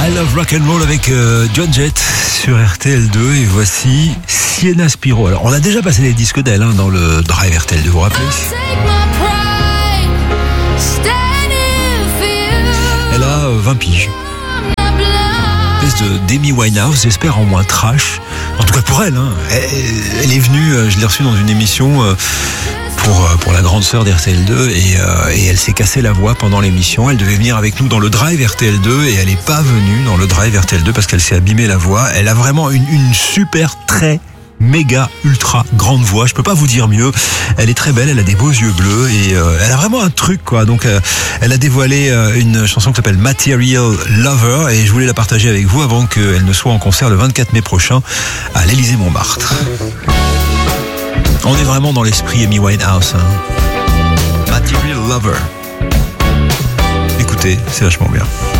I Love Rock and Roll avec Joan Jett sur RTL2 et voici Sienna Spiro. Alors on a déjà passé les disques d'elle dans le Drive RTL2, vous vous rappelez? Elle a 20 piges. Une espèce de Demi Winehouse, j'espère en moins trash. En tout cas pour elle. Elle est venue, je l'ai reçue dans une émission pour la grande sœur d'RTL2 et elle s'est cassée la voix pendant l'émission. Elle devait venir avec nous dans le Drive RTL2 et elle n'est pas venue dans le Drive RTL2 parce qu'elle s'est abîmée la voix. Elle a vraiment une super, très méga, ultra grande voix. Je peux pas vous dire mieux. Elle est très belle, elle a des beaux yeux bleus et elle a vraiment un truc quoi. Donc elle a dévoilé une chanson qui s'appelle Material Lover et je voulais la partager avec vous avant qu'elle ne soit en concert le 24 mai prochain à l'Élysée-Montmartre. On est vraiment dans l'esprit Amy Winehouse. Material Lover. Écoutez, c'est vachement bien.